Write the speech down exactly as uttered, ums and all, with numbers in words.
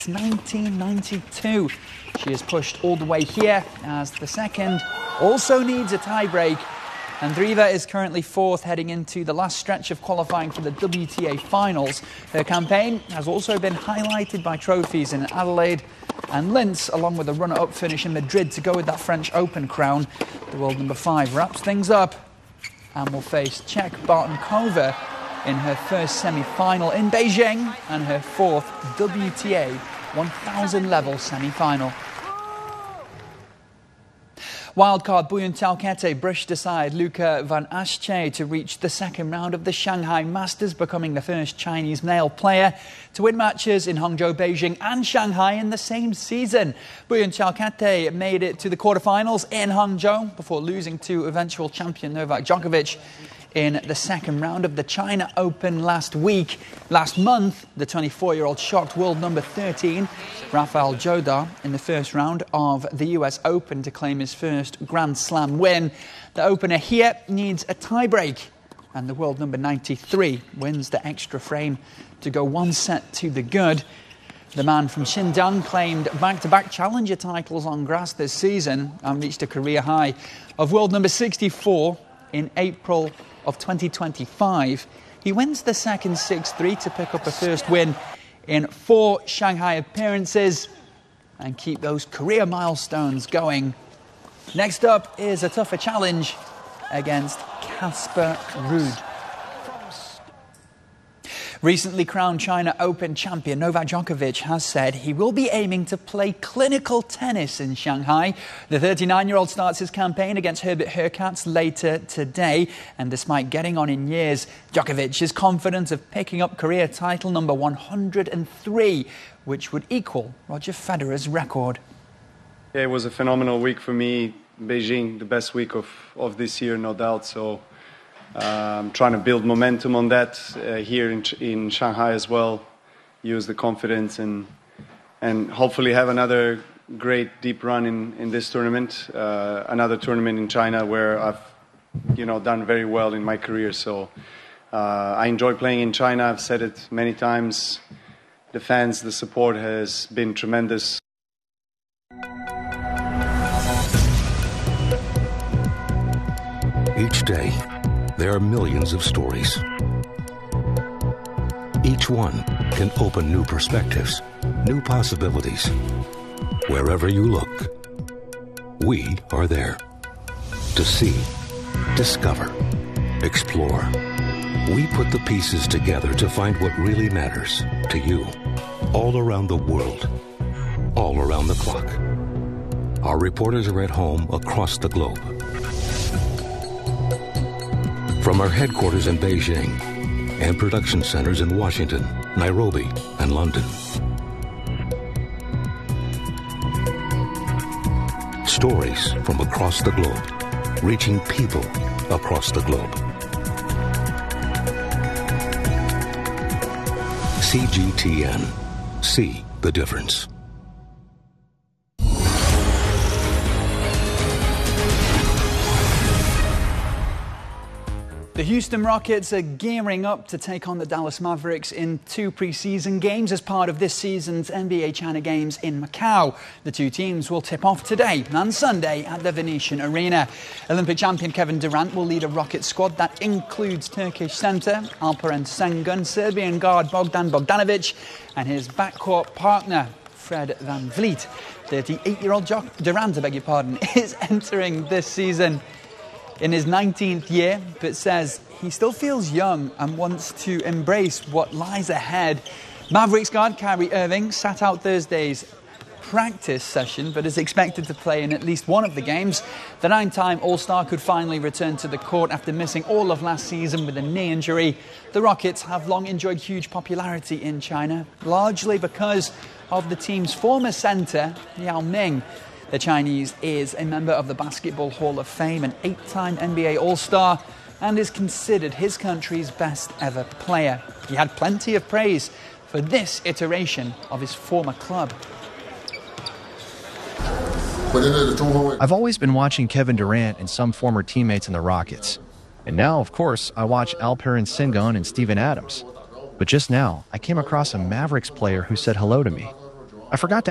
nineteen ninety-two. She is pushed all the way here as the second also needs a tie-break. Andreeva is currently fourth, heading into the last stretch of qualifying for the W T A finals. Her campaign has also been highlighted by trophies in Adelaide and Linz, along with a runner-up finish in Madrid to go with that French Open crown. The world number five wraps things up and will face Czech Bartonkova in her first semi-final in Beijing and her fourth W T A one thousand level semi-final. Wildcard Buyun Thalkete brushed aside Luca Van Assche to reach the second round of the Shanghai Masters, becoming the first Chinese male player to win matches in Hangzhou, Beijing and Shanghai in the same season. Buyun Thalkete made it to the quarterfinals in Hangzhou before losing to eventual champion Novak Djokovic in the second round of the China Open last week. Last month, the twenty-four-year-old shocked world number thirteen, Rafael Jodar, in the first round of the U S Open to claim his first Grand Slam win. The opener here needs a tiebreak, and the world number ninety-three wins the extra frame to go one set to the good. The man from Xinjiang claimed back-to-back challenger titles on grass this season and reached a career high of world number sixty-four in April of twenty twenty-five. He wins the second six three to pick up a first win in four Shanghai appearances and keep those career milestones going. Next up is a tougher challenge against Casper Ruud. Recently crowned China Open champion Novak Djokovic has said he will be aiming to play clinical tennis in Shanghai. The thirty-nine-year-old starts his campaign against Herbert Hurkacz later today, and despite getting on in years, Djokovic is confident of picking up career title number one hundred three, which would equal Roger Federer's record. Yeah, it was a phenomenal week for me. Beijing, the best week of, of this year, no doubt. So Um, trying to build momentum on that uh, here in, in Shanghai as well, use the confidence and and hopefully have another great deep run in, in this tournament, uh, another tournament in China where I've you know done very well in my career. So uh, I enjoy playing in China. I've said it many times. The fans, the support has been tremendous. Each day, there are millions of stories. Each one can open new perspectives, new possibilities. Wherever you look, we are there. To see, discover, explore. We put the pieces together to find what really matters to you. All around the world, all around the clock. Our reporters are at home across the globe. From our headquarters in Beijing and production centers in Washington, Nairobi, and London. Stories from across the globe, reaching people across the globe. C G T N. See the difference. The Houston Rockets are gearing up to take on the Dallas Mavericks in two preseason games as part of this season's N B A China Games in Macau. The two teams will tip off today and Sunday at the Venetian Arena. Olympic champion Kevin Durant will lead a Rocket squad that includes Turkish centre Alperen Sengun, Serbian guard Bogdan Bogdanovic and his backcourt partner Fred VanVleet. thirty-eight-year-old Durant, I beg your pardon, is entering this season in his nineteenth year, but says he still feels young and wants to embrace what lies ahead. Mavericks guard Kyrie Irving sat out Thursday's practice session, but is expected to play in at least one of the games. The nine-time All-Star could finally return to the court after missing all of last season with a knee injury. The Rockets have long enjoyed huge popularity in China, largely because of the team's former centre, Yao Ming. The Chinese is a member of the Basketball Hall of Fame, an eight-time N B A All-Star, and is considered his country's best ever player. He had plenty of praise for this iteration of his former club. I've always been watching Kevin Durant and some former teammates in the Rockets. And now, of course, I watch Alperen Sengun and Steven Adams. But just now, I came across a Mavericks player who said hello to me. I forgot to